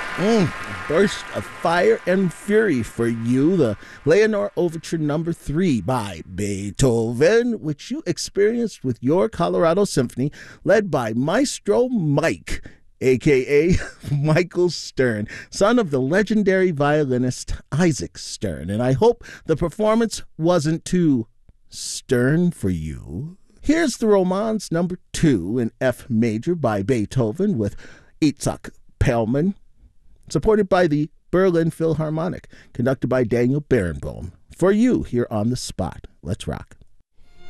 A burst of fire and fury for you, the Leonore Overture Number 3 by Beethoven, which you experienced with your Colorado Symphony, led by Maestro Mike, aka Michael Stern, son of the legendary violinist Isaac Stern. And I hope the performance wasn't too stern for you. Here's the Romance Number 2 in F major by Beethoven with Itzhak Perlman, supported by the Berlin Philharmonic, conducted by Daniel Barenboim. For you here on the spot. Let's rock.